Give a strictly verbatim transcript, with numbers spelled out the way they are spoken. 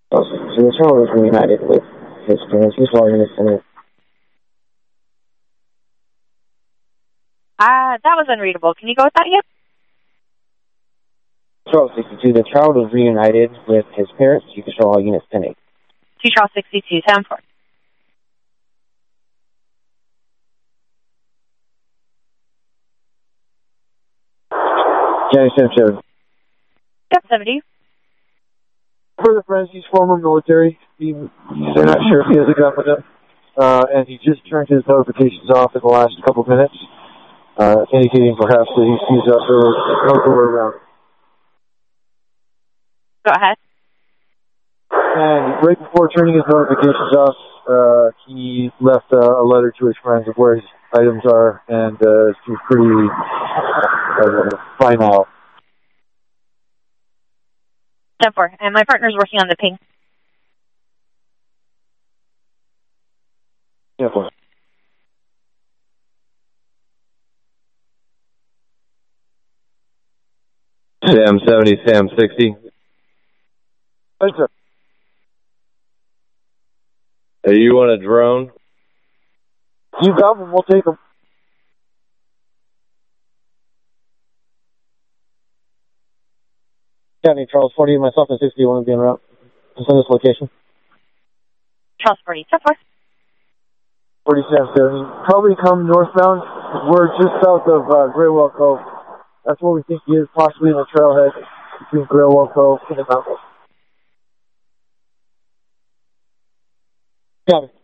So the child was reunited with his parents. He's well in his center. Uh, that was unreadable. Can you go with that again? Charles sixty-two, the child was reunited with his parents. You can show all units ten eight. Two Charles sixty-two, seven four. County seven seven. Yep, seventy. For the friends, he's former military. He, they're not sure if he has a gun with him. Uh, and he just turned his notifications off in the last couple of minutes, uh, indicating perhaps that he sees us or knows that we're around. Go ahead. And right before turning his notifications off, uh, he left uh, a letter to his friends of where his items are, and uh, he's pretty uh, fine out. ten four. And my partner's working on the ping. Yeah, boy. Sam seventy, Sam sixty. Thanks, sir. Hey, you want a drone? You got them, we'll take them. County Charles forty, myself and sixty want to be en route. Just in this location. Charles forty, ten four. forty-seven seventy. Probably come northbound. We're just south of uh, Graywell Cove. That's where we think he is, possibly in the trailhead between Graywell Cove and the mountains. Got it.